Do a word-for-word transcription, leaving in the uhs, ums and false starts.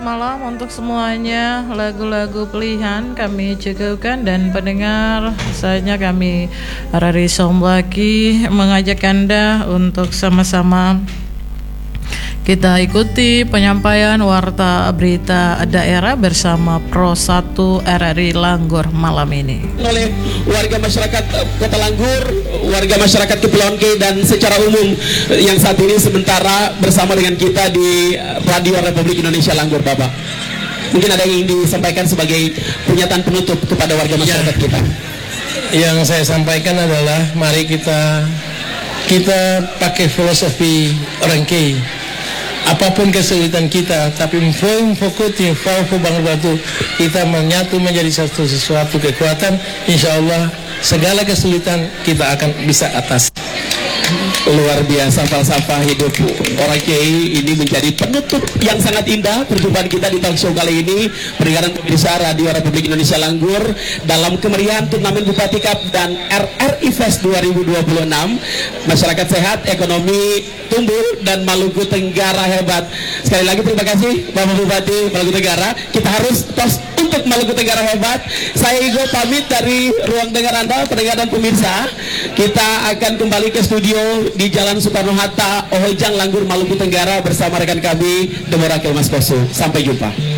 Malam untuk semuanya, lagu-lagu pilihan kami cukupkan dan pendengar, saatnya kami Rari Somblaki mengajak Anda untuk sama-sama kita ikuti penyampaian warta berita daerah bersama Pro satu R R I Langgur malam ini. Oleh warga masyarakat Kota Langgur, warga masyarakat Kepulauan K dan secara umum yang saat ini sementara bersama dengan kita di Radio Republik Indonesia Langgur, Bapak. Mungkin ada yang ingin disampaikan sebagai pernyataan penutup kepada warga masyarakat ya, kita. Yang saya sampaikan adalah mari kita kita pakai filosofi orang K. Apapun kesulitan kita, tapi fokus bang batu kita menyatu menjadi satu sesuatu kekuatan. Insya Allah segala kesulitan kita akan bisa atas. Luar biasa falsafah hidup orang Kiai ini menjadi penutup yang sangat indah perjumpaan kita di talk show kali ini. Peringatan pemirsa Radio Republik Indonesia Langgur dalam kemeriahan turnamen Bupati Cup dan R R I Fest dua ribu dua puluh enam. Masyarakat sehat, ekonomi tumbuh, dan Maluku Tenggara hebat. Sekali lagi terima kasih Bapak Bupati Maluku Tenggara. Kita harus tos untuk Maluku Tenggara hebat. Saya Igo pamit dari ruang dengar Anda, pendengar dan pemirsa. Kita akan kembali ke studio di Jalan Soekarno-Hatta, Ohojang, Langgur, Maluku Tenggara bersama rekan kami Demorakil Mas Koso. Sampai jumpa.